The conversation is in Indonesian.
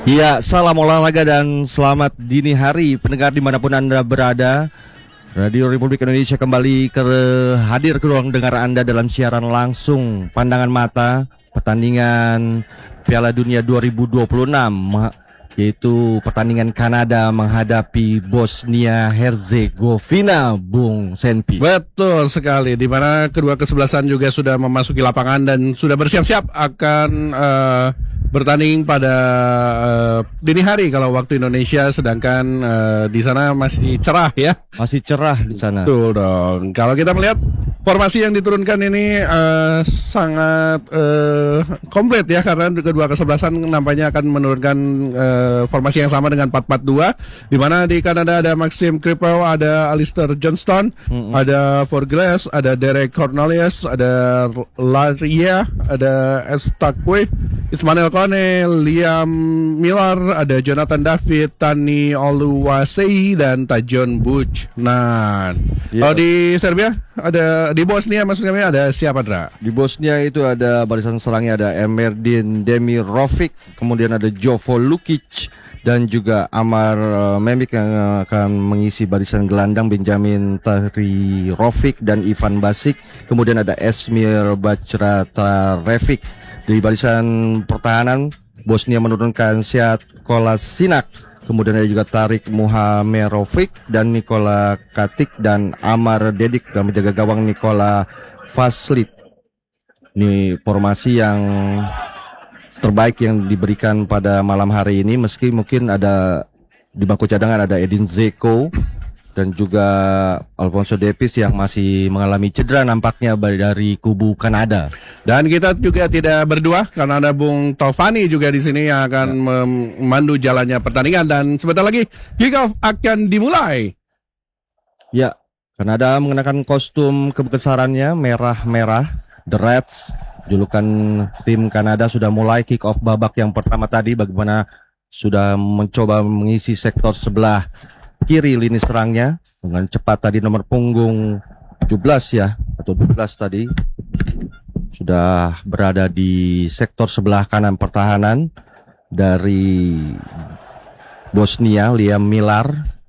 Ya, salam olahraga dan selamat dini hari pendengar dimanapun Anda berada. Radio Republik Indonesia kembali hadir ke ruang dengar Anda dalam siaran langsung pandangan mata pertandingan Piala Dunia 2026, yaitu pertandingan Kanada menghadapi Bosnia Herzegovina, Bung Senpi. Betul sekali, di mana kedua kesebelasan juga sudah memasuki lapangan dan sudah bersiap-siap akan bertanding pada dini hari kalau waktu Indonesia, sedangkan di sana masih cerah ya. Masih cerah di sana. Betul dong. Kalau kita melihat formasi yang diturunkan ini sangat komplit ya, karena kedua kesebelasan nampaknya akan menurunkan formasi yang sama dengan 4-4-2, di mana di Kanada ada Maxim Crepeau, ada Alistair Johnston, ada Forgles, ada Derek Cornelius, ada Laria, ada Estakwe, Ismail Kone, Liam Miller, ada Jonathan David, Tani Oluwasei, dan Tajon Buch. Nah, kalau di Serbia ada, di Bosnia maksudnya ada siapa, Dra? Di Bosnia itu ada barisan serangnya, ada Emerdin Demirovic, kemudian ada Jovo Lukic, dan juga Amar Memik yang akan mengisi barisan gelandang, Benjamin Tahrirovic dan Ivan Basic. Kemudian ada Esmir Bacratarevic. Di barisan pertahanan Bosnia menurunkan Sead Kolasinak, kemudian ada juga Tarik Muhamerovic dan Nikola Katic, dan Amar Dedik, dan menjaga gawang Nikola Vaslit. Ini formasi yang terbaik yang diberikan pada malam hari ini, meski mungkin ada di bangku cadangan ada Edin Dzeko dan juga Alfonso Davies yang masih mengalami cedera nampaknya dari kubu Kanada. Dan kita juga tidak berdua karena ada Bung Taufani juga di sini yang akan memandu jalannya pertandingan, dan sebentar lagi kick off akan dimulai. Ya, Kanada mengenakan kostum kebesarannya merah-merah, The Reds. Julukan tim Kanada sudah mulai kick off babak yang pertama tadi, bagaimana sudah mencoba mengisi sektor sebelah kiri lini serangnya dengan cepat tadi nomor punggung 17 ya, atau 12 tadi sudah berada di sektor sebelah kanan pertahanan dari Bosnia, Liam Miller.